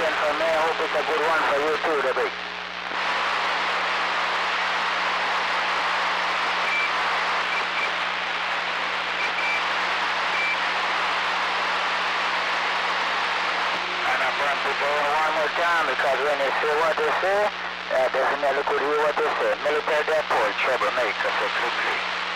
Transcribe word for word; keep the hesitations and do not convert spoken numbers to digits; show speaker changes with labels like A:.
A: weekend for me. I hope it's a good one for you too, the big. And I'm going to go one more time because when they say what they say, uh, definitely could hear what they say. Military Depot, Troublemaker, say click click.